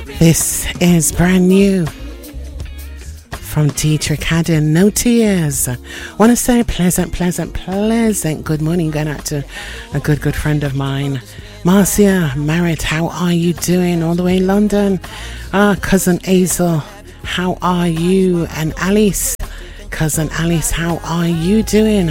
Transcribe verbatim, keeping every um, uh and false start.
This is brand new from Dietrich Haddon, No Tears. Want to say pleasant, pleasant, pleasant good morning going out to a good, good friend of mine, Marcia Merritt. How are you doing? All the way in London. Ah, cousin Hazel, how are you? And Alice, cousin Alice, how are you doing?